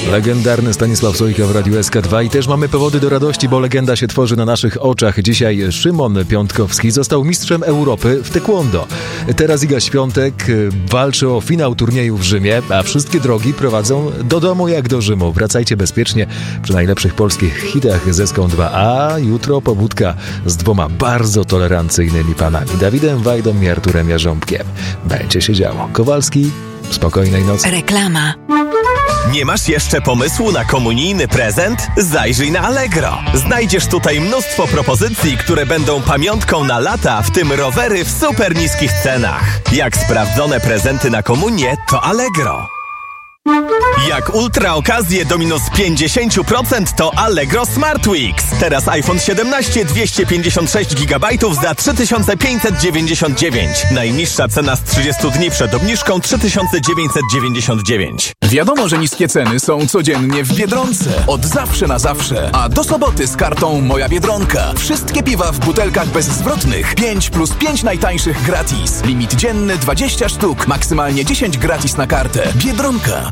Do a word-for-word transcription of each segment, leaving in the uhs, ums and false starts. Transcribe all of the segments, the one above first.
Legendarny Stanisław Sojka w Radiu S K dwa i też mamy powody do radości, bo legenda się tworzy na naszych oczach. Dzisiaj Szymon Piątkowski został mistrzem Europy w taekwondo. Teraz Iga Świątek walczy o finał turnieju w Rzymie, a wszystkie drogi prowadzą do domu jak do Rzymu. Wracajcie bezpiecznie przy najlepszych polskich hitach z S K dwa, a jutro pobudka z dwoma bardzo tolerancyjnymi panami, Dawidem Wajdą i Arturem Jarząbkiem. Będzie się działo. Kowalski, spokojnej nocy. Reklama. Nie masz jeszcze pomysłu na komunijny prezent? Zajrzyj na Allegro. Znajdziesz tutaj mnóstwo propozycji, które będą pamiątką na lata, w tym rowery w super niskich cenach. Jak sprawdzone prezenty na komunię, to Allegro. Jak ultra okazje do minus pięćdziesiąt procent, to Allegro Smart Weeks. Teraz iPhone siedemnaście dwieście pięćdziesiąt sześć gigabajtów za trzy tysiące pięćset dziewięćdziesiąt dziewięć. Najniższa cena z trzydziestu dni przed obniżką trzy tysiące dziewięćset dziewięćdziesiąt dziewięć. Wiadomo, że niskie ceny są codziennie w Biedronce. Od zawsze na zawsze. A do soboty z kartą Moja Biedronka. Wszystkie piwa w butelkach bezzwrotnych. pięć plus pięć najtańszych gratis. Limit dzienny dwadzieścia sztuk. Maksymalnie dziesięć gratis na kartę. Biedronka.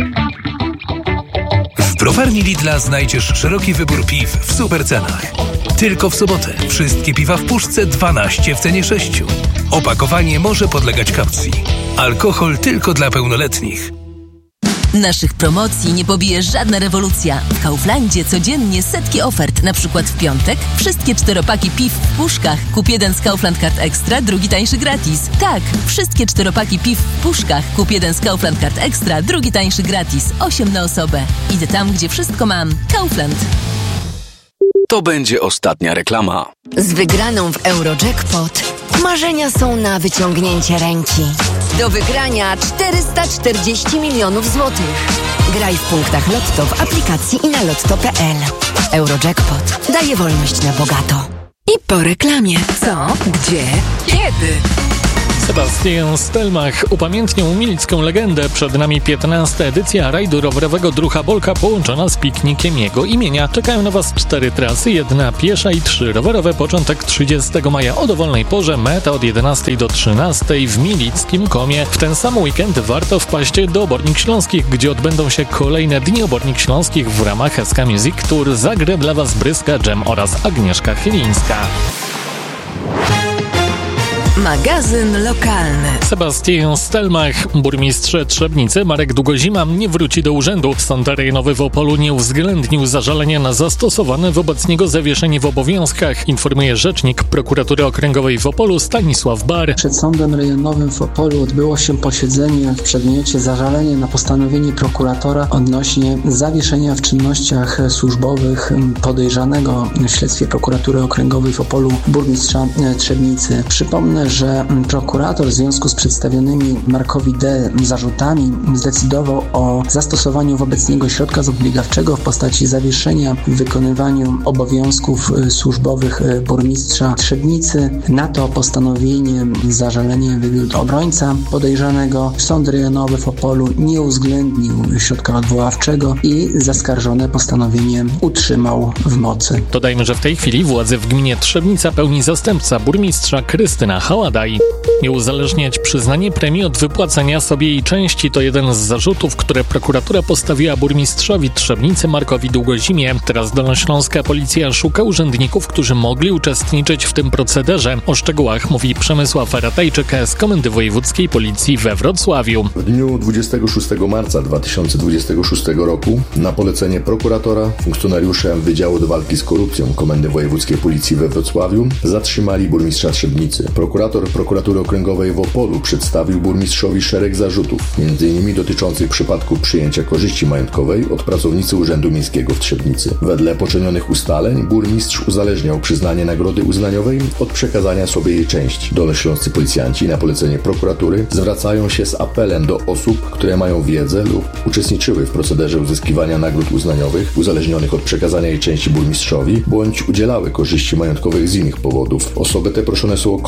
W browarni Lidla znajdziesz szeroki wybór piw w super cenach. Tylko w sobotę wszystkie piwa w puszce dwanaście w cenie sześciu. Opakowanie może podlegać kaucji. Alkohol tylko dla pełnoletnich. Naszych promocji nie pobije żadna rewolucja. W Kauflandzie codziennie setki ofert. Na przykład w piątek wszystkie czteropaki piw w puszkach. Kup jeden z Kaufland Card Extra, drugi tańszy gratis. Tak, wszystkie czteropaki piw w puszkach. Kup jeden z Kaufland Card Extra, drugi tańszy gratis. osiem na osobę. Idę tam, gdzie wszystko mam. Kaufland. To będzie ostatnia reklama. Z wygraną w Eurojackpot marzenia są na wyciągnięcie ręki. Do wygrania czterysta czterdzieści milionów złotych. Graj w punktach Lotto w aplikacji i na lotto kropka p l. Eurojackpot daje wolność na bogato. I po reklamie. Co? Gdzie? Kiedy? Sebastian Stelmach upamiętnił milicką legendę. Przed nami piętnasta edycja rajdu rowerowego Drucha Bolka połączona z piknikiem jego imienia. Czekają na Was cztery trasy, jedna piesza i trzy rowerowe. Początek trzydziestego maja o dowolnej porze, meta od jedenastej do trzynastej w Milickim Komie. W ten sam weekend warto wpaść do Obornik Śląskich, gdzie odbędą się kolejne Dni Obornik Śląskich w ramach S K Music Tour. Zagra dla Was Bryska Dżem oraz Agnieszka Chylińska. Magazyn lokalny. Sebastian Stelmach, burmistrz Trzebnicy Marek Długozima nie wróci do urzędu. Sąd rejonowy w Opolu nie uwzględnił zażalenia na zastosowane wobec niego zawieszenie w obowiązkach, informuje rzecznik Prokuratury Okręgowej w Opolu Stanisław Bar. Przed Sądem Rejonowym w Opolu odbyło się posiedzenie w przedmiocie zażalenie na postanowienie prokuratora odnośnie zawieszenia w czynnościach służbowych podejrzanego w śledztwie Prokuratury Okręgowej w Opolu burmistrza Trzebnicy. Przypomnę, że prokurator w związku z przedstawionymi Markowi D. zarzutami zdecydował o zastosowaniu wobec niego środka zapobiegawczego w postaci zawieszenia w wykonywaniu obowiązków służbowych burmistrza Trzebnicy. Na to postanowienie zażalenie wywiódł obrońca podejrzanego. Sąd rejonowy w Opolu nie uwzględnił środka odwoławczego i zaskarżone postanowienie utrzymał w mocy. Dodajmy, że w tej chwili władze w gminie Trzebnica pełni zastępca burmistrza Krystyna Haładaj. Nie uzależniać przyznanie premii od wypłacenia sobie jej części to jeden z zarzutów, które prokuratura postawiła burmistrzowi Trzebnicy Markowi Długozimie. Teraz dolnośląska policja szuka urzędników, którzy mogli uczestniczyć w tym procederze. O szczegółach mówi Przemysław Ratajczyk z Komendy Wojewódzkiej Policji we Wrocławiu. W dniu dwudziestego szóstego marca dwa tysiące dwudziestego szóstego roku na polecenie prokuratora funkcjonariusze Wydziału do Walki z Korupcją Komendy Wojewódzkiej Policji we Wrocławiu zatrzymali burmistrza Trzebnicy. Prokurator Prokuratury Okręgowej w Opolu przedstawił burmistrzowi szereg zarzutów, między innymi dotyczących przypadku przyjęcia korzyści majątkowej od pracownicy Urzędu Miejskiego w Trzebnicy. Wedle poczynionych ustaleń burmistrz uzależniał przyznanie nagrody uznaniowej od przekazania sobie jej części. Dolnośląscy policjanci na polecenie prokuratury zwracają się z apelem do osób, które mają wiedzę lub uczestniczyły w procederze uzyskiwania nagród uznaniowych uzależnionych od przekazania jej części burmistrzowi, bądź udzielały korzyści majątkowych z innych powodów. Osoby te proszone są o kontakt z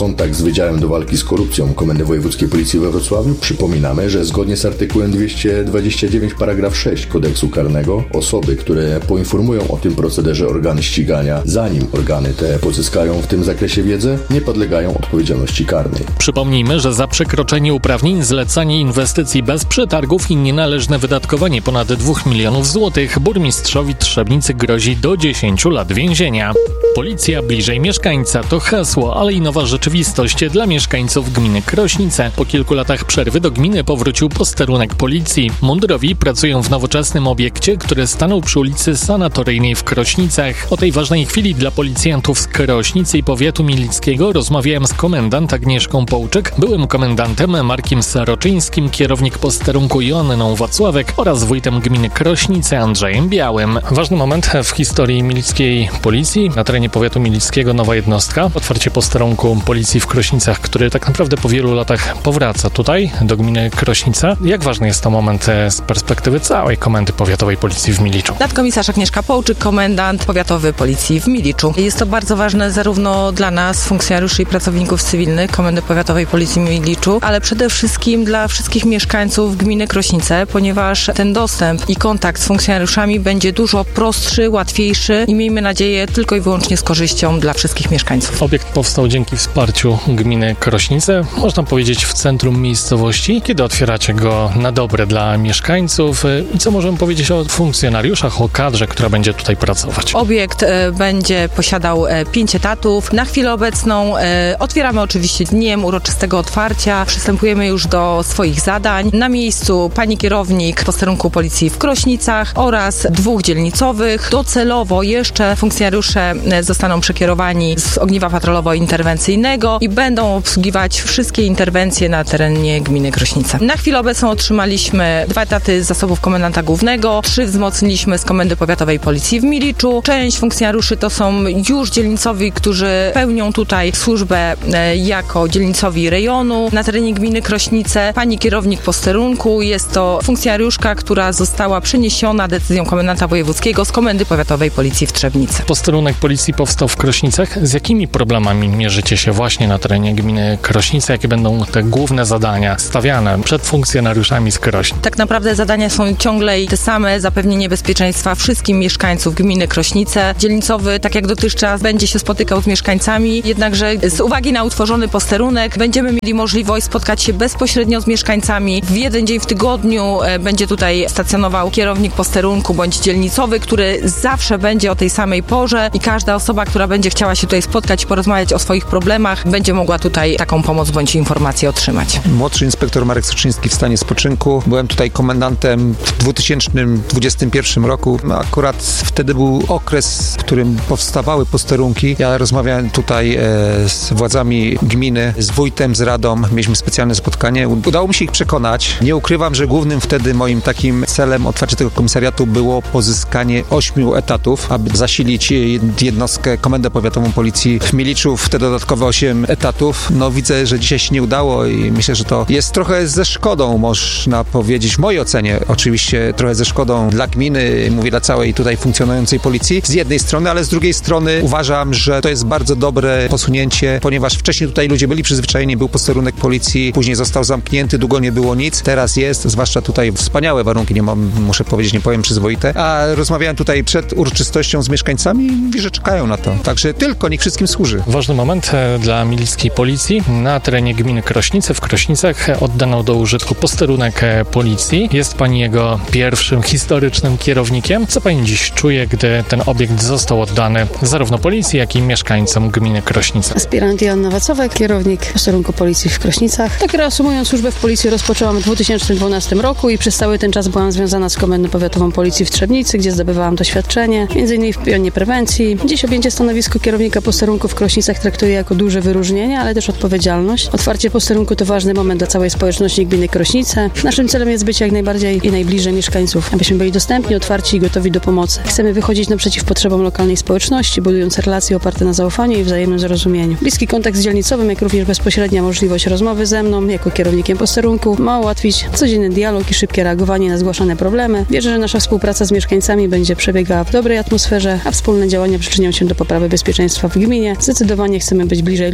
Wydziałem do Walki z Korupcją Komendy Wojewódzkiej Policji we Wrocławiu przypominamy, że zgodnie z artykułem dwieście dwadzieścia dziewięć paragraf sześć Kodeksu Karnego osoby, które poinformują o tym procederze organy ścigania, zanim organy te pozyskają w tym zakresie wiedzę, nie podlegają odpowiedzialności karnej. Przypomnijmy, że za przekroczenie uprawnień, zlecanie inwestycji bez przetargów i nienależne wydatkowanie ponad dwóch milionów złotych burmistrzowi Trzebnicy grozi do dziesięciu lat więzienia. Policja bliżej mieszkańca to hasło, ale i nowa rzeczywistość dla mieszkańców gminy Krośnice. Po kilku latach przerwy do gminy powrócił posterunek policji. Mundurowi pracują w nowoczesnym obiekcie, który stanął przy ulicy Sanatoryjnej w Krośnicach. O tej ważnej chwili dla policjantów z Krośnicy i powiatu milickiego rozmawiałem z komendant Agnieszką Połczyk, byłym komendantem Markiem Saroczyńskim, kierownik posterunku Joanną Wacławek oraz wójtem gminy Krośnice Andrzejem Białym. Ważny moment w historii milickiej policji. Na terenie powiatu milickiego nowa jednostka. Otwarcie posterunku policji w Krośnicach, który tak naprawdę po wielu latach powraca tutaj do gminy Krośnica. Jak ważny jest to moment z perspektywy całej Komendy Powiatowej Policji w Miliczu? Nadkomisarz Agnieszka Połczyk, komendant powiatowy Policji w Miliczu. Jest to bardzo ważne zarówno dla nas, funkcjonariuszy i pracowników cywilnych Komendy Powiatowej Policji w Miliczu, ale przede wszystkim dla wszystkich mieszkańców gminy Krośnice, ponieważ ten dostęp i kontakt z funkcjonariuszami będzie dużo prostszy, łatwiejszy i miejmy nadzieję tylko i wyłącznie z korzyścią dla wszystkich mieszkańców. Obiekt powstał dzięki wsparciu gminy Krośnice, można powiedzieć w centrum miejscowości. Kiedy otwieracie go na dobre dla mieszkańców i co możemy powiedzieć o funkcjonariuszach, o kadrze, która będzie tutaj pracować? Obiekt e, będzie posiadał e, pięć etatów. Na chwilę obecną e, otwieramy oczywiście dniem uroczystego otwarcia. Przystępujemy już do swoich zadań. Na miejscu pani kierownik posterunku policji w Krośnicach oraz dwóch dzielnicowych. Docelowo jeszcze funkcjonariusze zostaną przekierowani z ogniwa patrolowo-interwencyjnego i będą obsługiwać wszystkie interwencje na terenie gminy Krośnica. Na chwilę obecną otrzymaliśmy dwa etaty z zasobów komendanta głównego, trzy wzmocniliśmy z Komendy Powiatowej Policji w Miliczu. Część funkcjonariuszy to są już dzielnicowi, którzy pełnią tutaj służbę e, jako dzielnicowi rejonu na terenie gminy Krośnice. Pani kierownik posterunku jest to funkcjonariuszka, która została przeniesiona decyzją komendanta wojewódzkiego z Komendy Powiatowej Policji w Trzebnicy. Posterunek policji powstał w Krośnicach. Z jakimi problemami mierzycie się właśnie na terenie gminy Krośnice? Jakie będą te główne zadania stawiane przed funkcjonariuszami z Krośnic? Tak naprawdę zadania są ciągle te same. Zapewnienie bezpieczeństwa wszystkim mieszkańców gminy Krośnice. Dzielnicowy, tak jak dotychczas, będzie się spotykał z mieszkańcami, jednakże z uwagi na utworzony posterunek będziemy mieli możliwość spotkać się bezpośrednio z mieszkańcami. W jeden dzień w tygodniu będzie tutaj stacjonował kierownik posterunku bądź dzielnicowy, który zawsze będzie o tej samej porze i każda osoba, która będzie chciała się tutaj spotkać i porozmawiać o swoich problemach, będzie mogła tutaj taką pomoc bądź informację otrzymać. Młodszy inspektor Marek Soczyński w stanie spoczynku. Byłem tutaj komendantem w dwa tysiące dwudziestym pierwszym roku. Akurat wtedy był okres, w którym powstawały posterunki. Ja rozmawiałem tutaj e, z władzami gminy, z wójtem, z radą. Mieliśmy specjalne spotkanie. Udało mi się ich przekonać. Nie ukrywam, że głównym wtedy moim takim celem otwarcia tego komisariatu było pozyskanie ośmiu etatów, aby zasilić jednostkę Komendę Powiatową Policji w Miliczu w te dodatkowe osiem etatów. No widzę, że dzisiaj się nie udało i myślę, że to jest trochę ze szkodą, można powiedzieć, w mojej ocenie oczywiście trochę ze szkodą dla gminy, mówię dla całej tutaj funkcjonującej policji z jednej strony, ale z drugiej strony uważam, że to jest bardzo dobre posunięcie, ponieważ wcześniej tutaj ludzie byli przyzwyczajeni, był posterunek policji, później został zamknięty, długo nie było nic, teraz jest, zwłaszcza tutaj wspaniałe warunki, nie mam, muszę powiedzieć, nie powiem przyzwoite, a rozmawiałem tutaj przed uroczystością z mieszkańcami i mówi, że czekają na to, także tylko niech wszystkim służy. Ważny moment dla milickiej policji. Na terenie gminy Krośnice w Krośnicach oddano do użytku posterunek policji. Jest pani jego pierwszym historycznym kierownikiem. Co pani dziś czuje, gdy ten obiekt został oddany zarówno policji, jak i mieszkańcom gminy Krośnice? Aspirant Joanna Wacławek, kierownik posterunku policji w Krośnicach. Tak reasumując, służbę w policji rozpoczęłam w dwa tysiące dwunastym roku i przez cały ten czas byłam związana z Komendą Powiatową Policji w Trzebnicy, gdzie zdobywałam doświadczenie, między innymi w pionie prewencji. Dziś objęcie stanowisko kierownika posterunku w Krośnicach traktuję jako duże wyróżnienie, ale też odpowiedzialność. Otwarcie posterunku to ważny moment dla całej społeczności gminy Krośnice. Naszym celem jest być jak najbardziej i najbliżej mieszkańców, abyśmy byli dostępni, otwarci i gotowi do pomocy. Chcemy wychodzić naprzeciw potrzebom lokalnej społeczności, budując relacje oparte na zaufaniu i wzajemnym zrozumieniu. Bliski kontakt z dzielnicowym, jak również bezpośrednia możliwość rozmowy ze mną, jako kierownikiem posterunku, ma ułatwić codzienny dialog i szybkie reagowanie na zgłaszane problemy. Wierzę, że nasza współpraca z mieszkańcami będzie przebiegała w dobrej atmosferze, a wspólne działania przyczynią się do poprawy bezpieczeństwa w gminie. Zdecydowanie chcemy być bliżej ludzi i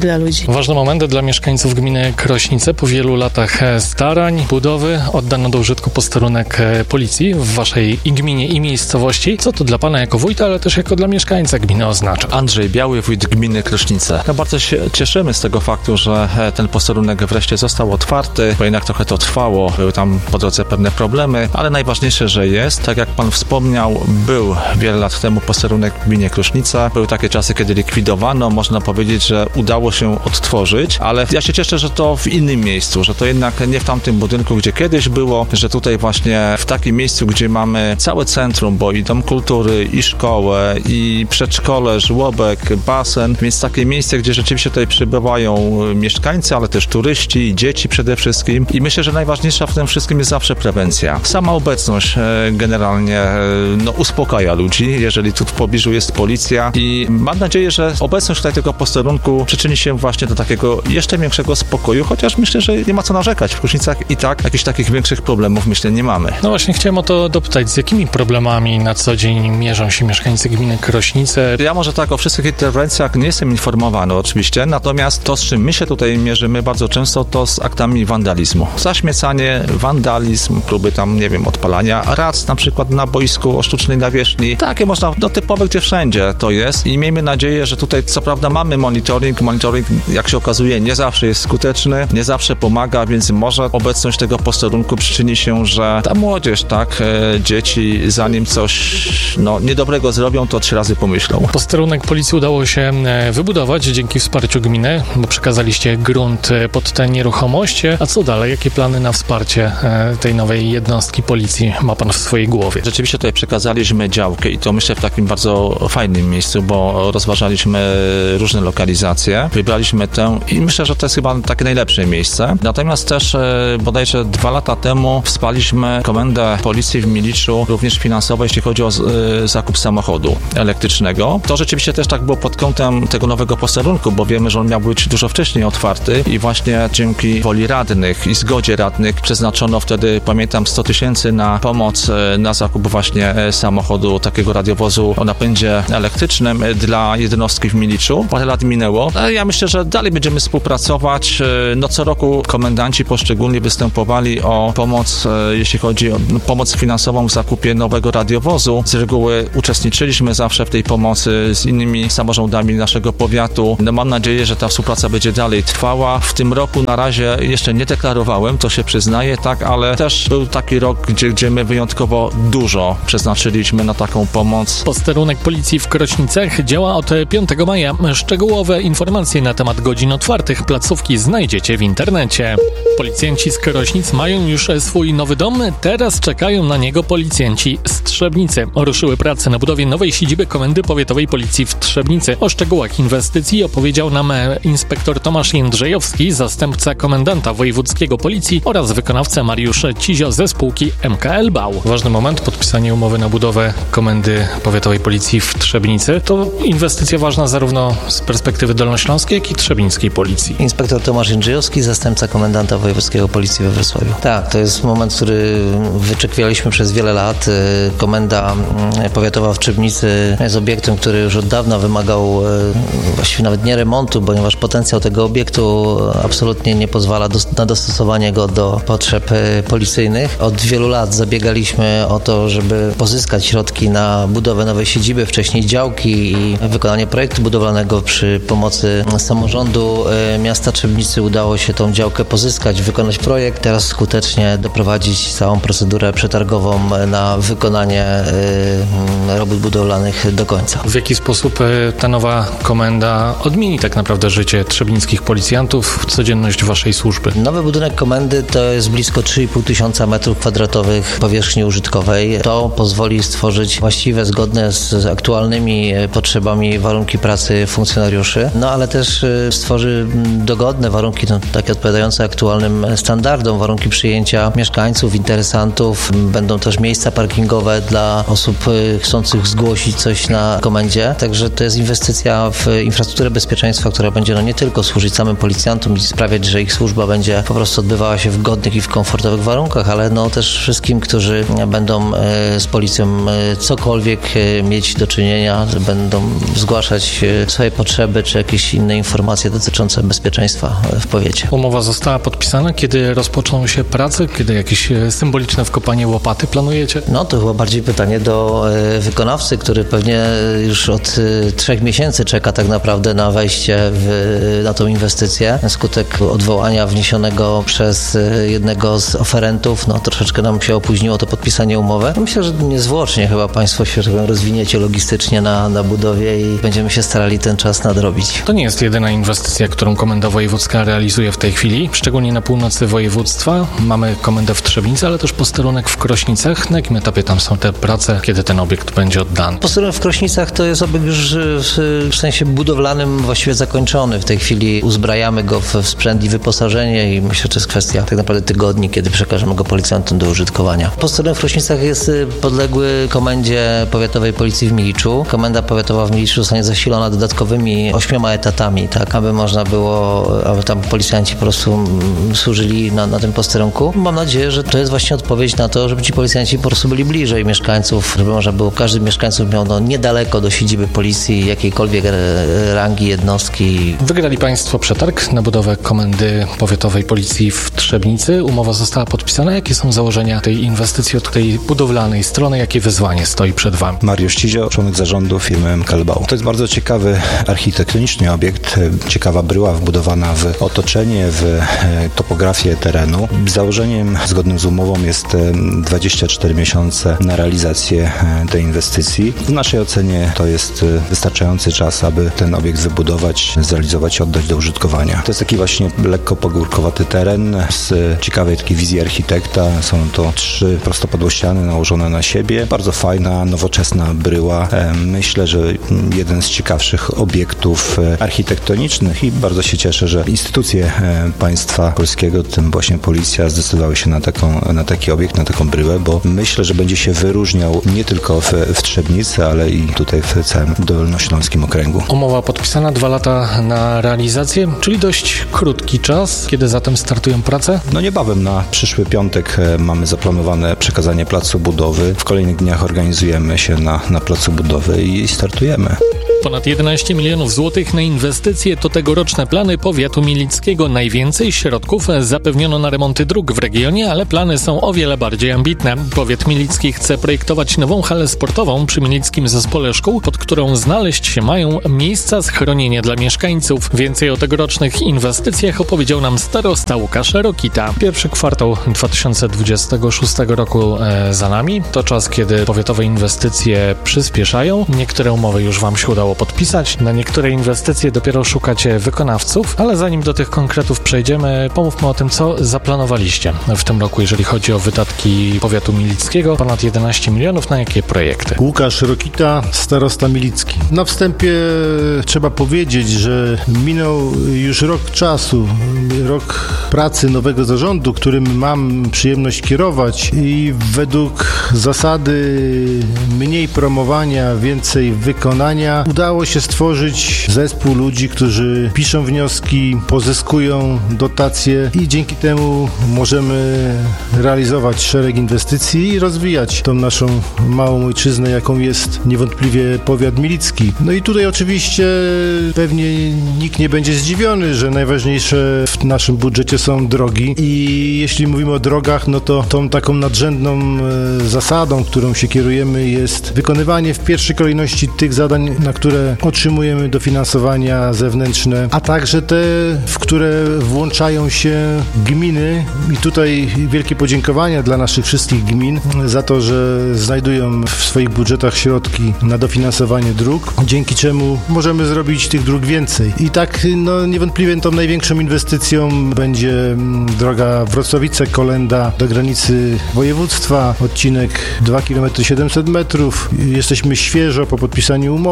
dla ludzi. Ważne momenty dla mieszkańców gminy Krośnice. Po wielu latach starań, budowy oddano do użytku posterunek policji w waszej i gminie i miejscowości. Co to dla pana jako wójta, ale też jako dla mieszkańca gminy oznacza? Andrzej Biały, wójt gminy Krośnice. No bardzo się cieszymy z tego faktu, że ten posterunek wreszcie został otwarty, bo jednak trochę to trwało. Były tam po drodze pewne problemy, ale najważniejsze, że jest. Tak jak pan wspomniał, był wiele lat temu posterunek w gminie Krośnica. Były takie czasy, kiedy likwidowano. Można powiedzieć, że udało się odtworzyć, ale ja się cieszę, że to w innym miejscu, że to jednak nie w tamtym budynku, gdzie kiedyś było, że tutaj właśnie w takim miejscu, gdzie mamy całe centrum, bo i dom kultury, i szkołę, i przedszkole, żłobek, basen, więc takie miejsce, gdzie rzeczywiście tutaj przybywają mieszkańcy, ale też turyści i dzieci przede wszystkim. I myślę, że najważniejsza w tym wszystkim jest zawsze prewencja. Sama obecność generalnie no, uspokaja ludzi, jeżeli tu w pobliżu jest policja i mam nadzieję, że obecność tutaj tego posterunku przyczyni się właśnie do takiego jeszcze większego spokoju, chociaż myślę, że nie ma co narzekać. W Krośnicach i tak jakichś takich większych problemów myślę nie mamy. No właśnie chciałem o to dopytać, z jakimi problemami na co dzień mierzą się mieszkańcy gminy Krośnice? Ja może tak o wszystkich interwencjach nie jestem informowany oczywiście, natomiast to, z czym my się tutaj mierzymy bardzo często, to z aktami wandalizmu. Zaśmiecanie, wandalizm, próby tam, nie wiem, odpalania rac na przykład na boisku o sztucznej nawierzchni. Takie można, no typowe, gdzie wszędzie to jest i miejmy nadzieję, że tutaj co prawda mamy monitoring, monitoring jak się okazuje nie zawsze jest skuteczny, nie zawsze pomaga, więc może obecność tego posterunku przyczyni się, że ta młodzież, tak, e, dzieci zanim coś no, niedobrego zrobią, to trzy razy pomyślą. Posterunek policji udało się wybudować dzięki wsparciu gminy, bo przekazaliście grunt pod tę nieruchomość. A co dalej? Jakie plany na wsparcie tej nowej jednostki policji ma pan w swojej głowie? Rzeczywiście tutaj przekazaliśmy działkę i to myślę w takim bardzo fajnym miejscu, bo rozważaliśmy różne lokalizacje, wybraliśmy tę i myślę, że to jest chyba takie najlepsze miejsce. Natomiast też bodajże dwa lata temu wsparliśmy komendę policji w Miliczu również finansowo, jeśli chodzi o zakup samochodu elektrycznego. To rzeczywiście też tak było pod kątem tego nowego posterunku, bo wiemy, że on miał być dużo wcześniej otwarty i właśnie dzięki woli radnych i zgodzie radnych przeznaczono wtedy, pamiętam, sto tysięcy na pomoc na zakup właśnie samochodu, takiego radiowozu o napędzie elektrycznym dla jednostki w Miliczu. Parę lat minęło. Ja myślę, że dalej będziemy współpracować. No co roku komendanci poszczególnie występowali o pomoc, jeśli chodzi o pomoc finansową w zakupie nowego radiowozu. Z reguły uczestniczyliśmy zawsze w tej pomocy z innymi samorządami naszego powiatu. No mam nadzieję, że ta współpraca będzie dalej trwała. W tym roku na razie jeszcze nie deklarowałem, to się przyznaję, tak, ale też był taki rok, gdzie, gdzie my wyjątkowo dużo przeznaczyliśmy na taką pomoc. Posterunek policji w Krośnicach działa od piątego maja. Szczegółowe informacje na temat godzin otwartych placówki znajdziecie w internecie. Policjanci z Krośnic mają już swój nowy dom, teraz czekają na niego policjanci z Trzebnicy. Ruszyły prace na budowie nowej siedziby Komendy Powiatowej Policji w Trzebnicy. O szczegółach inwestycji opowiedział nam inspektor Tomasz Jędrzejowski, zastępca komendanta wojewódzkiego policji oraz wykonawca Mariusz Cizio ze spółki M K L Bał. Ważny moment, podpisanie umowy na budowę Komendy Powiatowej Policji w Trzebnicy. To inwestycja ważna zarówno z perspektywy dolnośląskiej, jak i trzebnińskiej policji. Inspektor Tomasz Jędrzejowski, zastępca komendanta wojewódzkiego policji we Wrocławiu. Tak, to jest moment, który wyczekiwaliśmy przez wiele lat. Komenda powiatowa w Trzebnicy jest obiektem, który już od dawna wymagał właściwie nawet nie remontu, ponieważ potencjał tego obiektu absolutnie nie pozwala na dostosowanie go do potrzeb policyjnych. Od wielu lat zabiegaliśmy o to, żeby pozyskać środki na budowę nowej siedziby, wcześniej działki i wykonanie projektu budowlanego przy pomocy samorządu miasta Trzebnicy. Udało się tą działkę pozyskać, wykonać projekt, teraz skutecznie doprowadzić całą procedurę przetargową na wykonanie robót budowlanych do końca. W jaki sposób ta nowa komenda odmieni tak naprawdę życie trzebnińskich policjantów, codzienność waszej służby? Nowy budynek komendy to jest blisko trzy i pół tysiąca metrów kwadratowych powierzchni użytkowej. To pozwoli stworzyć właściwe, zgodne z aktualnymi potrzebami warunki pracy funkcjonariuszy, no ale też stworzy dogodne warunki, no, takie odpowiadające aktualnym standardom, warunki przyjęcia mieszkańców, interesantów. Będą też miejsca parkingowe umowę dla osób chcących zgłosić coś na komendzie. Także to jest inwestycja w infrastrukturę bezpieczeństwa, która będzie no nie tylko służyć samym policjantom i sprawiać, że ich służba będzie po prostu odbywała się w godnych i w komfortowych warunkach, ale no też wszystkim, którzy będą z policją cokolwiek mieć do czynienia, że będą zgłaszać swoje potrzeby czy jakieś inne informacje dotyczące bezpieczeństwa w powiecie. Umowa została podpisana. Kiedy rozpoczną się prace? Kiedy jakieś symboliczne wkopanie łopaty planujecie? No to chyba bardziej pytanie do wykonawcy, który pewnie już od trzech miesięcy czeka tak naprawdę na wejście w, na tą inwestycję. Skutek odwołania wniesionego przez jednego z oferentów, no troszeczkę nam się opóźniło to podpisanie umowy. Myślę, że niezwłocznie chyba Państwo się rozwiniecie logistycznie na, na budowie i będziemy się starali ten czas nadrobić. To nie jest jedyna inwestycja, którą Komenda Wojewódzka realizuje w tej chwili, szczególnie na północy województwa. Mamy komendę w Trzebnicy, ale też posterunek w Krośnicach. Na jakim etapie tam są te prace, kiedy ten obiekt będzie oddany? Posterunek w Krośnicach to jest obiekt już w, w sensie budowlanym właściwie zakończony. W tej chwili uzbrajamy go w, w sprzęt i wyposażenie i myślę, że to jest kwestia tak naprawdę tygodni, kiedy przekażemy go policjantom do użytkowania. Posterunek w Krośnicach jest podległy Komendzie Powiatowej Policji w Miliczu. Komenda Powiatowa w Miliczu zostanie zasilona dodatkowymi ośmioma etatami, tak, aby można było, aby tam policjanci po prostu służyli na, na tym posterunku. Mam nadzieję, że to jest właśnie odpowiedź na to, żeby ci policjanci po prostu byli bliżej mieszkańców, żeby można było, każdy mieszkańców miał no, niedaleko do siedziby policji, jakiejkolwiek rangi jednostki. Wygrali Państwo przetarg na budowę Komendy Powiatowej Policji w Trzebnicy. Umowa została podpisana. Jakie są założenia tej inwestycji od tej budowlanej strony? Jakie wyzwanie stoi przed Wami? Mariusz Cizio, członek zarządu firmy M K L Bau. To jest bardzo ciekawy architektonicznie obiekt, ciekawa bryła wbudowana w otoczenie, w topografię terenu. Założeniem zgodnym z umową jest dwadzieścia cztery miesiące na realizację tej inwestycji. W naszej ocenie to jest wystarczający czas, aby ten obiekt wybudować, zrealizować i oddać do użytkowania. To jest taki właśnie lekko pagórkowaty teren z ciekawej takiej wizji architekta. Są to trzy prostopadłościany nałożone na siebie. Bardzo fajna, nowoczesna bryła. Myślę, że jeden z ciekawszych obiektów architektonicznych i bardzo się cieszę, że instytucje państwa polskiego, w tym właśnie policja, zdecydowały się na, taką, na taki obiekt, na taką bryłę, bo myślę, że będzie się wyróżniał nie tylko w, w Trzebnicy, ale i tutaj w całym dolnośląskim okręgu. Umowa podpisana, dwa lata na realizację, czyli dość krótki czas. Kiedy zatem startują prace? No niebawem, na przyszły piątek mamy zaplanowane przekazanie placu budowy. W kolejnych dniach organizujemy się na, na placu budowy i startujemy. Ponad jedenaście milionów złotych na inwestycje to tegoroczne plany powiatu milickiego. Najwięcej środków zapewniono na remonty dróg w regionie, ale plany są o wiele bardziej ambitne. Powiat milicki chce projektować nową halę sportową przy Milickim Zespole Szkół, pod którą znaleźć się mają miejsca schronienia dla mieszkańców. Więcej o tegorocznych inwestycjach opowiedział nam starosta Łukasz Rokita. Pierwszy kwartał dwa tysiące dwudziestego szóstego roku e, za nami. To czas, kiedy powiatowe inwestycje przyspieszają. Niektóre umowy już Wam się udało podpisać. Na niektóre inwestycje dopiero szukacie wykonawców, ale zanim do tych konkretów przejdziemy, pomówmy o tym, co zaplanowaliście w tym roku, jeżeli chodzi o wydatki powiatu milickiego. Ponad jedenaście milionów. Na jakie projekty? Łukasz Rokita, starosta milicki. Na wstępie trzeba powiedzieć, że minął już rok czasu, rok pracy nowego zarządu, którym mam przyjemność kierować i według zasady mniej promowania, więcej wykonania udało się stworzyć zespół ludzi, którzy piszą wnioski, pozyskują dotacje i dzięki temu możemy realizować szereg inwestycji i rozwijać tą naszą małą ojczyznę, jaką jest niewątpliwie powiat milicki. No i tutaj oczywiście pewnie nikt nie będzie zdziwiony, że najważniejsze w naszym budżecie są drogi i jeśli mówimy o drogach, no to tą taką nadrzędną zasadą, którą się kierujemy, jest wykonywanie w pierwszej kolejności tych zadań, na które otrzymujemy dofinansowania zewnętrzne, a także te, w które włączają się gminy i tutaj wielkie podziękowania dla naszych wszystkich gmin za to, że znajdują w swoich budżetach środki na dofinansowanie dróg, dzięki czemu możemy zrobić tych dróg więcej. I tak no, niewątpliwie tą największą inwestycją będzie droga Wrocławice-Kolenda do granicy województwa, odcinek dwa kilometry siedemset metrów. Jesteśmy świeżo po podpisaniu umowy z wykonawcą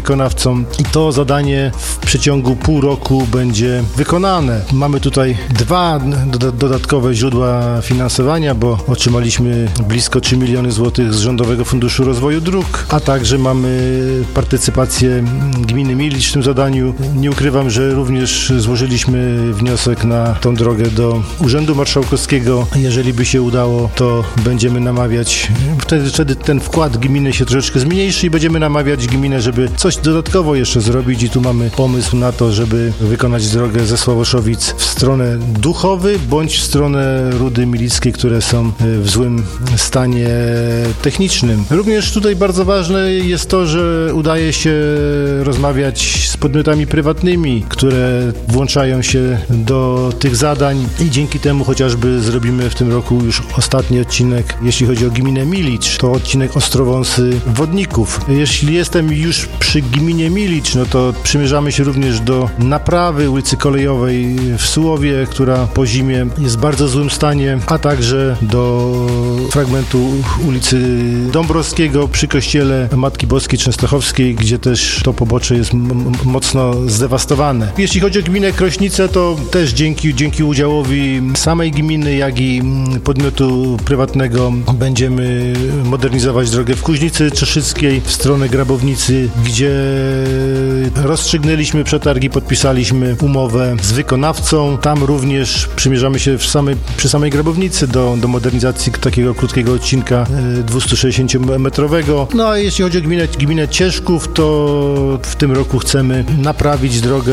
wykonawcą i to zadanie w przeciągu pół roku będzie wykonane. Mamy tutaj dwa do, dodatkowe źródła finansowania, bo otrzymaliśmy blisko trzy miliony złotych z Rządowego Funduszu Rozwoju Dróg, a także mamy partycypację gminy Milicz w tym zadaniu. Nie ukrywam, że również złożyliśmy wniosek na tą drogę do Urzędu Marszałkowskiego. Jeżeli by się udało, to będziemy namawiać, wtedy, wtedy ten wkład gminy się troszeczkę zmniejszy i będziemy namawiać gminę, żeby coś dodatkowo jeszcze zrobić i tu mamy pomysł na to, żeby wykonać drogę ze Sławoszowic w stronę Duchowy bądź w stronę Rudy Milickiej, które są w złym stanie technicznym. Również tutaj bardzo ważne jest to, że udaje się rozmawiać z podmiotami prywatnymi, które włączają się do tych zadań i dzięki temu chociażby zrobimy w tym roku już ostatni odcinek, jeśli chodzi o gminę Milicz, to odcinek Ostrowąsy-Wodników. Jeśli jestem już przy gminie Milicz, no to przymierzamy się również do naprawy ulicy Kolejowej w Sułowie, która po zimie jest w bardzo złym stanie, a także do fragmentu ulicy Dąbrowskiego przy kościele Matki Boskiej Częstochowskiej, gdzie też to pobocze jest m- mocno zdewastowane. Jeśli chodzi o gminę Krośnice, to też dzięki, dzięki udziałowi samej gminy, jak i podmiotu prywatnego będziemy modernizować drogę w Kuźnicy Czeszyckiej w stronę Grabownicy, gdzie rozstrzygnęliśmy przetargi, podpisaliśmy umowę z wykonawcą. Tam również przymierzamy się w samej, przy samej Grabownicy do, do modernizacji takiego krótkiego odcinka dwieście-sześćdziesięciometrowego. No a jeśli chodzi o gminę, gminę Cieszków, to w tym roku chcemy naprawić drogę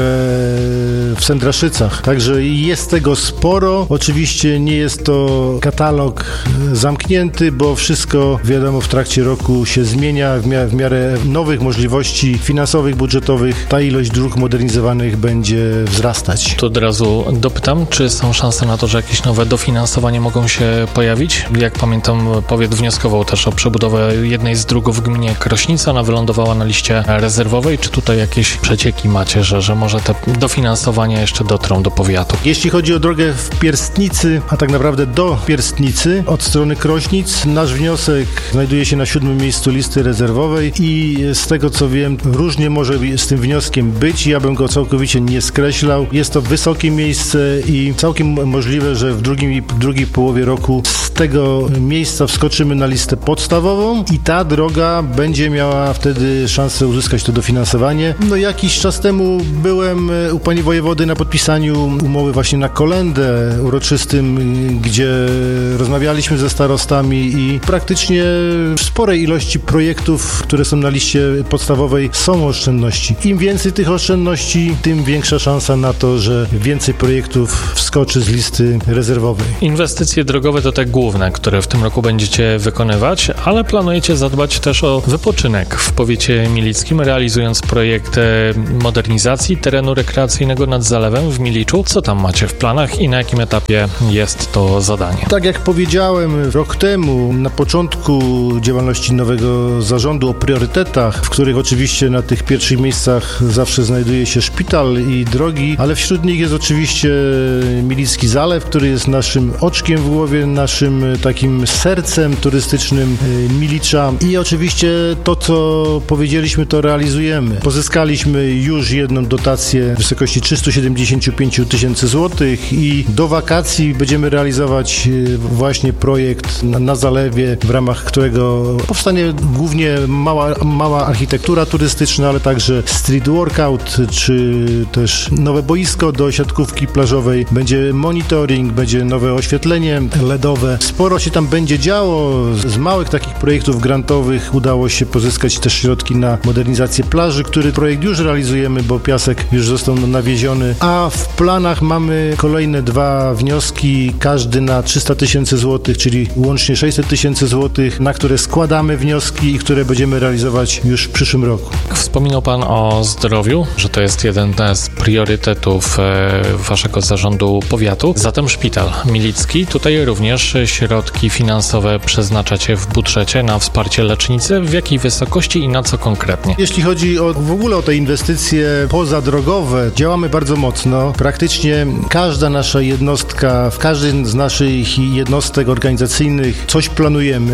w Sędraszycach. Także jest tego sporo. Oczywiście nie jest to katalog zamknięty, bo wszystko, wiadomo, w trakcie roku się zmienia. W miarę, w miarę nowych możliwości finansowych, budżetowych ta ilość dróg modernizowanych będzie wzrastać. To od razu dopytam, czy są szanse na to, że jakieś nowe dofinansowanie mogą się pojawić? Jak pamiętam, powiat wnioskował też o przebudowę jednej z dróg w gminie Krośnica. Ona wylądowała na liście rezerwowej. Czy tutaj jakieś przecieki macie, że, że może te dofinansowania jeszcze dotrą do powiatu? Jeśli chodzi o drogę w Pierstnicy, a tak naprawdę do Pierstnicy od strony Krośnic, nasz wniosek znajduje się na siódmym miejscu listy rezerwowej i z tego co wiem, różnie może z tym wnioskiem być. Ja bym go całkowicie nie skreślał. Jest to wysokie miejsce i całkiem możliwe, że w drugim, w drugiej połowie roku z tego miejsca wskoczymy na listę podstawową i ta droga będzie miała wtedy szansę uzyskać to dofinansowanie. No jakiś czas temu byłem u pani wojewody na podpisaniu umowy właśnie na kolędę uroczystym, gdzie rozmawialiśmy ze starostami i praktycznie w sporej ilości projektów, które są na liście podstawowej, są oszczędności. Im więcej tych oszczędności, tym większa szansa na to, że więcej projektów wskoczy z listy rezerwowej. Inwestycje drogowe to te główne, które w tym roku będziecie wykonywać, ale planujecie zadbać też o wypoczynek w powiecie milickim, realizując projekt modernizacji terenu rekreacyjnego nad zalewem w Miliczu. Co tam macie w planach i na jakim etapie jest to zadanie? Tak jak powiedziałem rok temu, na początku działalności nowego zarządu o priorytetach, w których oczywiście na tych pierwszych miejscach zawsze znajduje się szpital i drogi, ale wśród nich jest oczywiście Milicki Zalew, który jest naszym oczkiem w głowie, naszym takim sercem turystycznym Milicza i oczywiście to, co powiedzieliśmy, to realizujemy. Pozyskaliśmy już jedną dotację w wysokości trzysta siedemdziesiąt pięć tysięcy złotych i do wakacji będziemy realizować właśnie projekt na, na zalewie, w ramach którego powstanie głównie mała, mała architektura turystyczna, ale także street workout, czy też nowe boisko do siatkówki plażowej, będzie monitoring, będzie nowe oświetlenie ledowe. Sporo się tam będzie działo. Z małych takich projektów grantowych udało się pozyskać też środki na modernizację plaży, który projekt już realizujemy, bo piasek już został nawieziony, a w planach mamy kolejne dwa wnioski, każdy na trzysta tysięcy złotych, czyli łącznie sześćset tysięcy złotych, na które składamy wnioski i które będziemy realizować już w przyszłym roku. Wspominał Pan o zdrowiu, że to jest jeden z priorytetów Waszego zarządu powiatu. Zatem szpital milicki. Tutaj również środki finansowe przeznaczacie w budżecie na wsparcie lecznicy. W jakiej wysokości i na co konkretnie? Jeśli chodzi o, w ogóle o te inwestycje pozadrogowe, działamy bardzo mocno. Praktycznie każda nasza jednostka, w każdym z naszych jednostek organizacyjnych coś planujemy.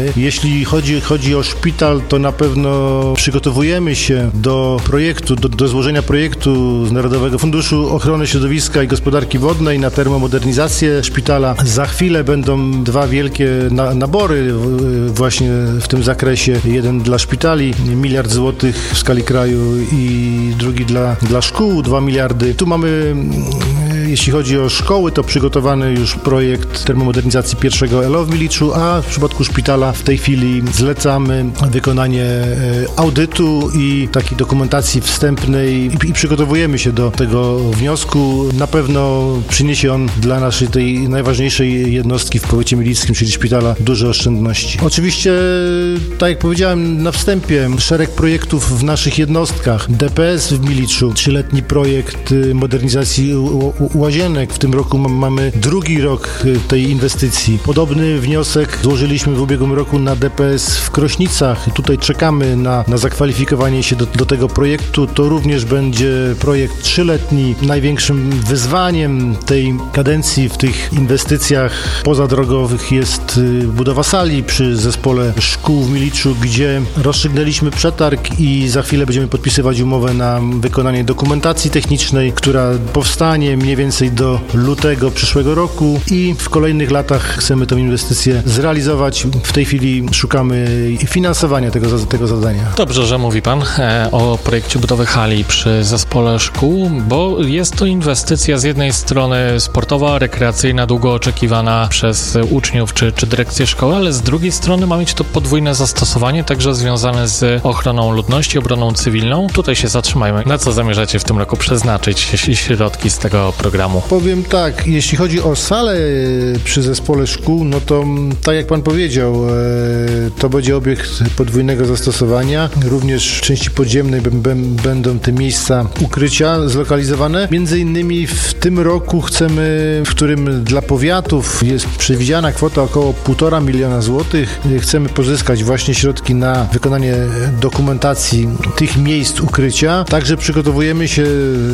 mamy. Jeśli chodzi, chodzi o szpital, to na pewno przygotowujemy się do projektu, do, do złożenia projektu z Narodowego Funduszu Ochrony Środowiska i Gospodarki Wodnej na termomodernizację szpitala. Za chwilę będą dwa wielkie na, nabory właśnie w tym zakresie. Jeden dla szpitali, miliard złotych w skali kraju i drugi dla, dla szkół, dwa miliardy. Tu mamy, jeśli chodzi o szkoły, to przygotowany już projekt termomodernizacji pierwszego L O w Miliczu, a w przypadku szpitala w tej chwili zlecamy wykonanie audytu i takiej dokumentacji wstępnej i, i przygotowujemy się do tego wniosku. Na pewno przyniesie on dla naszej tej najważniejszej jednostki w powiecie milickim, czyli szpitala, duże oszczędności. Oczywiście, tak jak powiedziałem na wstępie, szereg projektów w naszych jednostkach. D P S w Miliczu, trzyletni projekt modernizacji łazienek. W tym roku mamy drugi rok tej inwestycji. Podobny wniosek złożyliśmy w ubiegłym roku na D P S w Krośnicach. Tutaj czekamy na, na zakwalifikowanie się do, do tego projektu. To również będzie projekt trzyletni. Największym wyzwaniem tej kadencji w tych inwestycjach pozadrogowych jest budowa sali przy zespole szkół w Miliczu, gdzie rozstrzygnęliśmy przetarg i za chwilę będziemy podpisywać umowę na wykonanie dokumentacji technicznej, która powstanie mniej więcej do lutego przyszłego roku i w kolejnych latach chcemy tę inwestycję zrealizować. W tej chwili szukamy finansowania tego, tego zadania. Dobrze, że mówi Pan e, o projekcie budowy hali przy zespole szkół, bo jest to inwestycja z jednej strony sportowa, rekreacyjna, długo oczekiwana przez uczniów czy, czy dyrekcję szkoły, ale z drugiej strony ma mieć to podwójne zastosowanie, także związane z ochroną ludności, obroną cywilną. Tutaj się zatrzymajmy. Na co zamierzacie w tym roku przeznaczyć środki z tego programu? Powiem tak, jeśli chodzi o salę przy zespole szkół, no to tak jak Pan powiedział, to będzie obiekt podwójnego zastosowania. Również w części podziemnej b- b- będą te miejsca ukrycia zlokalizowane. Między innymi w tym roku chcemy, w którym dla powiatów jest przewidziana kwota około półtora miliona złotych, chcemy pozyskać właśnie środki na wykonanie dokumentacji tych miejsc ukrycia. Także przygotowujemy się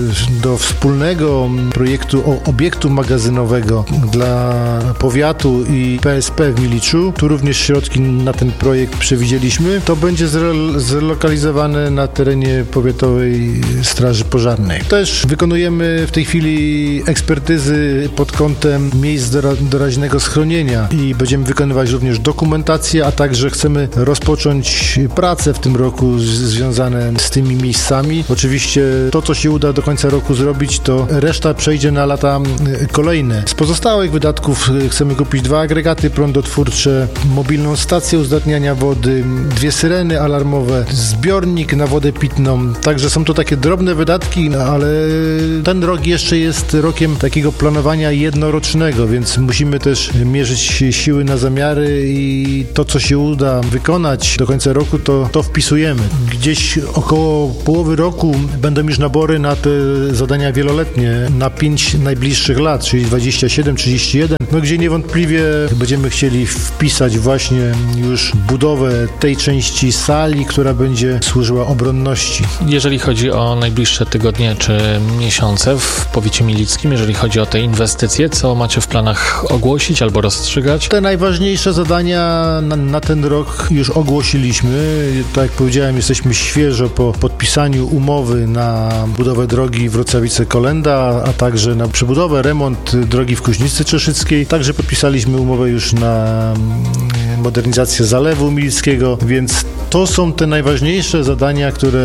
do wspólnego projektu o obiektu magazynowego dla powiatu i P S P w Miliczu. Tu również środki na ten projekt przewidzieliśmy. To będzie zre- zlokalizowane na terenie Powiatowej Straży Pożarnej. Też wykonujemy w tej chwili ekspertyzy pod kątem miejsc dora- doraźnego schronienia i będziemy wykonywać również dokumentację, a także chcemy rozpocząć prace w tym roku z- związane z tymi miejscami. Oczywiście to, co się uda do końca roku zrobić, to reszta przejdzie na lata kolejne. Z pozostałych wydatków chcemy kupić dwa agregaty prądotwórcze, mobilną stację uzdatniania wody, dwie syreny alarmowe, zbiornik na wodę pitną. Także są to takie drobne wydatki, ale ten rok jeszcze jest rokiem takiego planowania jednorocznego, więc musimy też mierzyć siły na zamiary i to, co się uda wykonać do końca roku, to, to wpisujemy. Gdzieś około połowy roku będą już nabory na te zadania wieloletnie, na pięć najbliższych lat, czyli dwadzieścia siedem trzydzieści jeden, no gdzie niewątpliwie będziemy chcieli wpisać właśnie już budowę tej części sali, która będzie służyła obronności. Jeżeli chodzi o najbliższe tygodnie czy miesiące w powiecie milickim, jeżeli chodzi o te inwestycje, co macie w planach ogłosić albo rozstrzygać? Te najważniejsze zadania na, na ten rok już ogłosiliśmy. Tak jak powiedziałem, jesteśmy świeżo po podpisaniu umowy na budowę drogi Wrocławice-Kolenda, a także na przebudowę, remont drogi w Kuźnicy Czeszyckiej. Także podpisaliśmy umowę już na modernizację Zalewu Milickiego, więc to są te najważniejsze zadania, które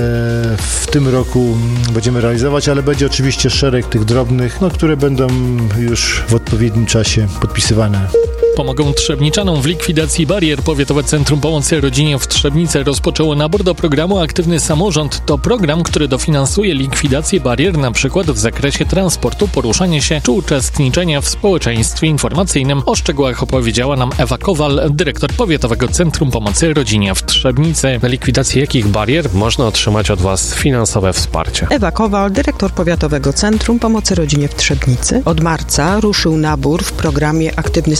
w tym roku będziemy realizować, ale będzie oczywiście szereg tych drobnych, no, które będą już w odpowiednim czasie podpisywane. Pomogą Trzebniczanom w likwidacji barier. Powiatowe Centrum Pomocy Rodzinie w Trzebnicy rozpoczęło nabór do programu Aktywny Samorząd. To program, który dofinansuje likwidację barier, na przykład w zakresie transportu, poruszania się czy uczestniczenia w społeczeństwie informacyjnym. O szczegółach opowiedziała nam Ewa Kowal, dyrektor Powiatowego Centrum Pomocy Rodzinie w Trzebnicy. Na likwidację jakich barier można otrzymać od Was finansowe wsparcie? Ewa Kowal, dyrektor Powiatowego Centrum Pomocy Rodzinie w Trzebnicy. Od marca ruszył nabór w programie Aktywny Samorząd.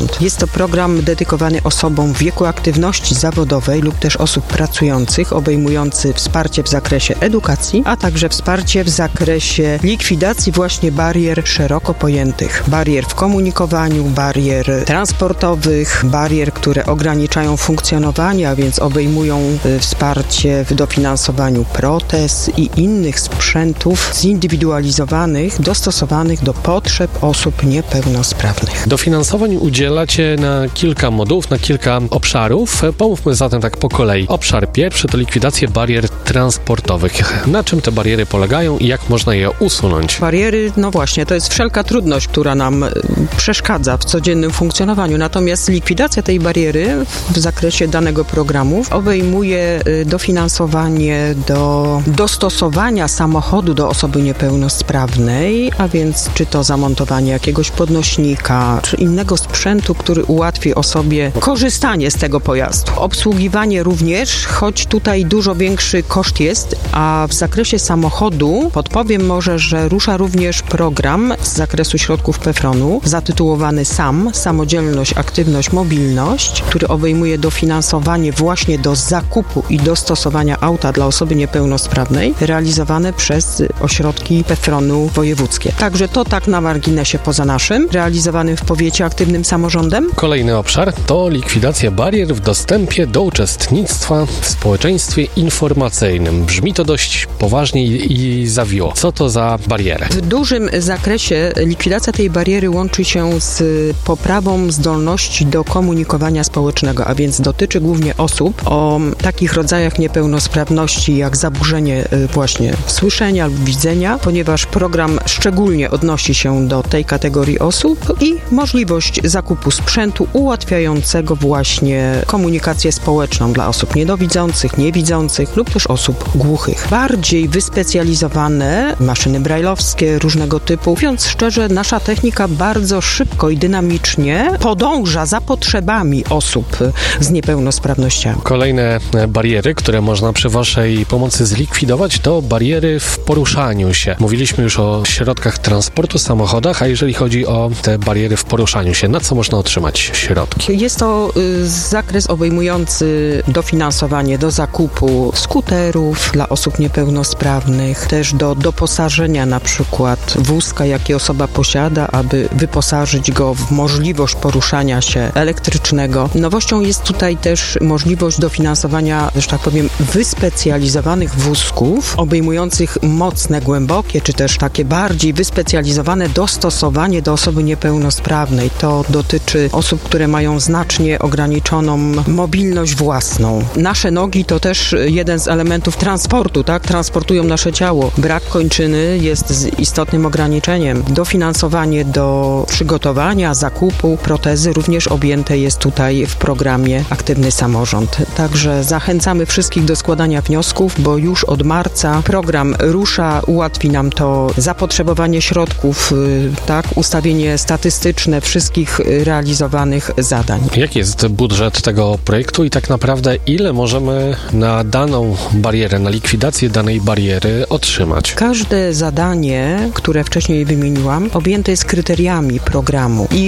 Samorząd. Jest to program dedykowany osobom w wieku aktywności zawodowej lub też osób pracujących, obejmujący wsparcie w zakresie edukacji, a także wsparcie w zakresie likwidacji właśnie barier szeroko pojętych. Barier w komunikowaniu, barier transportowych, barier, które ograniczają funkcjonowanie, a więc obejmują wsparcie w dofinansowaniu protez i innych sprzętów zindywidualizowanych, dostosowanych do potrzeb osób niepełnosprawnych. Dofinansowań udzielacie na kilka modułów, na kilka obszarów. Pomówmy zatem tak po kolei. Obszar pierwszy to likwidacja barier transportowych. Na czym te bariery polegają i jak można je usunąć? Bariery, no właśnie, to jest wszelka trudność, która nam przeszkadza w codziennym funkcjonowaniu. Natomiast likwidacja tej bariery w zakresie danego programu obejmuje dofinansowanie do dostosowania samochodu do osoby niepełnosprawnej, a więc czy to zamontowanie jakiegoś podnośnika, czy innego sprzętu, który ułatwi osobie korzystanie z tego pojazdu. Obsługiwanie również, choć tutaj dużo większy koszt jest, a w zakresie samochodu podpowiem może, że rusza również program z zakresu środków PFRON-u zatytułowany SAM, Samodzielność, Aktywność, Mobilność, który obejmuje dofinansowanie właśnie do zakupu i dostosowania auta dla osoby niepełnosprawnej realizowane przez ośrodki PFRON-u wojewódzkie. Także to tak na marginesie poza naszym, realizowanym w powiecie aktywnym samorządem. Kolejny obszar to likwidacja barier w dostępie do uczestnictwa w społeczeństwie informacyjnym. Brzmi to dość poważnie i zawiło. Co to za bariery? W dużym zakresie likwidacja tej bariery łączy się z poprawą zdolności do komunikowania społecznego, a więc dotyczy głównie osób o takich rodzajach niepełnosprawności jak zaburzenie właśnie słyszenia lub widzenia, ponieważ program szczególnie odnosi się do tej kategorii osób i możliwość zakupu sprzętu ułatwiającego właśnie komunikację społeczną dla osób niedowidzących, niewidzących lub też osób głuchych. Bardziej wyspecjalizowane maszyny brajlowskie różnego typu. Mówiąc szczerze, nasza technika bardzo szybko i dynamicznie podąża za potrzebami osób z niepełnosprawnościami. Kolejne bariery, które można przy waszej pomocy zlikwidować, to bariery w poruszaniu się. Mówiliśmy już o środkach transportu, samochodach, a jeżeli chodzi o te bariery w poruszaniu się, na co można otrzymać środki? Jest to y, zakres obejmujący dofinansowanie do zakupu skuterów dla osób niepełnosprawnych, też do doposażenia na przykład wózka, jaki osoba posiada, aby wyposażyć go w możliwość poruszania się elektrycznego. Nowością jest tutaj też możliwość dofinansowania, że tak powiem, wyspecjalizowanych wózków, obejmujących mocne, głębokie, czy też takie bardziej wyspecjalizowane dostosowanie do osoby niepełnosprawnej. To dotyczy osób, które mają znacznie ograniczoną mobilność własną. Nasze nogi to też jeden z elementów transportu, tak? Transportują nasze ciało. Brak kończyny jest istotnym ograniczeniem. Dofinansowanie do przygotowania, zakupu protezy również objęte jest tutaj w programie Aktywny Samorząd. Także zachęcamy wszystkich do składania wniosków, bo już od marca program rusza, ułatwi nam to zapotrzebowanie środków, tak, ustawienie statystyczne wszystkich realizowanych zadań. Jaki jest budżet tego projektu i tak naprawdę ile możemy na daną barierę, na likwidację danej bariery otrzymać? Każde zadanie, które wcześniej wymieniłam, objęte jest kryteriami programu i